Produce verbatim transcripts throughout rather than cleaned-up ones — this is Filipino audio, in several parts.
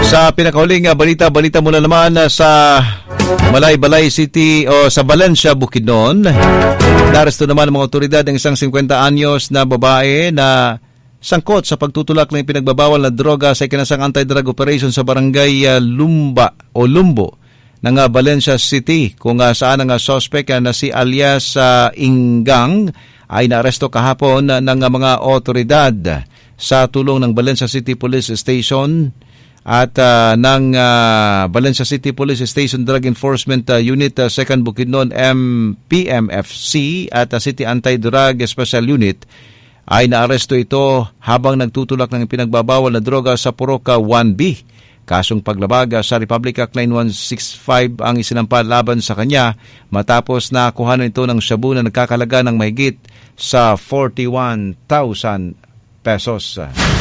Sa pinakahuling uh, balita, balita mula naman uh, sa Balay-Balay City o sa Valencia, Bukidnon. Naresto naman ng mga otoridad ng isang fifty anyos na babae na sangkot sa pagtutulak ng pinagbabawal na droga sa ikinasang anti-drug operation sa barangay uh, Lumba o Lumbo ng uh, Valencia City, kung uh, saan ang uh, suspect uh, na si alias uh, Inggang ay naaresto kahapon uh, ng uh, mga otoridad sa tulong ng Valencia City Police Station at uh, ng uh, Valencia City Police Station Drug Enforcement uh, Unit uh, second Bukidnon M P M F C at uh, City Anti-Drug Special Unit ay naaresto ito habang nagtutulak ng pinagbabawal na droga sa Poroka one B. Kasong paglabag uh, sa Republic Act nine one six five ang isinampa laban sa kanya matapos na kuhanan ito ng shabu na nagkakalaga ng mahigit sa forty-one thousand pesos.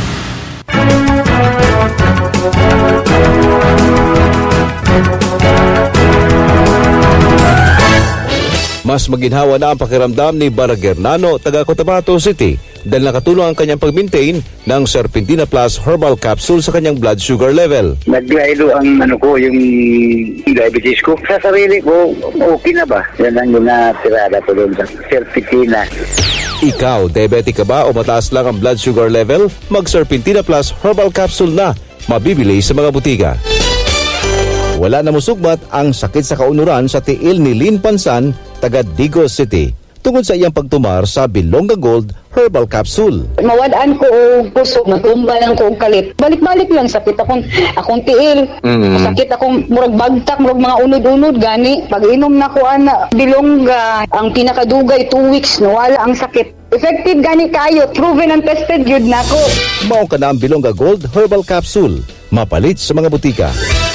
Mas maginhawa na ang pakiramdam ni Baragernano, taga Cotabato City, dahil nakatulong ang kanyang pag-maintain ng Serpentina Plus Herbal Capsule sa kanyang blood sugar level. Naglaylo ang ano ko, yung diabetes ko. Sa sarili ko, okay na ba? Yan ang natirada ko doon sa Serpentina. Ikaw, diabetic ka ba o mataas lang ang blood sugar level? Mag-Serpentina Plus Herbal Capsule na. Mabibili sa mga butika. Wala na musugbat ang sakit sa kaunuran sa tiil ni Lynn Pansan, taga Digos City, tungod sa iyang pagtumar sa Bilonga Gold Herbal Capsule. Mawadaan ko o puso, matumba lang ko og kalit. Balik-balik lang sakit akong akong tiil. Mm-hmm. Sakit akong murag bagtak, murag mga unod-unod gani. Pag inom na ko ana Bilonga, ang pinakadugay two weeks nawala ang sakit. Effective gani kayo, proven and tested yun nako. Mao ka na ang Bilonga Gold Herbal Capsule, mapalit sa mga butika.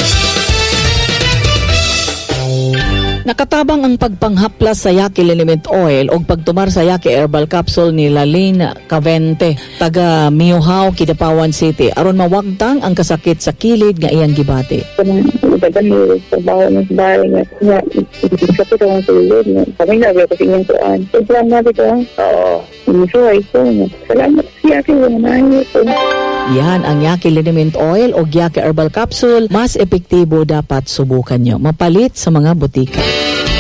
Nakatabang ang pagpanghaplas sa Yaki Liniment Oil o pagtumar sa Yaki Herbal Capsule ni Lalene Cavente, taga Miohao, Kidapawan City, aron mawagtang ang kasakit sa kilid nga iyang gibati. Ibadan mo sa bahay ng bahay nga sakit ang kilid nga. Kami na ba kasi iyang tuan. Iplan na dito. Oo. Enjoy ko. Salamat siya kasi naman ito. Yan ang Yaki Liniment Oil o Yaki Herbal Capsule. Mas epektibo dapat subukan nyo. Mapalit sa mga butika.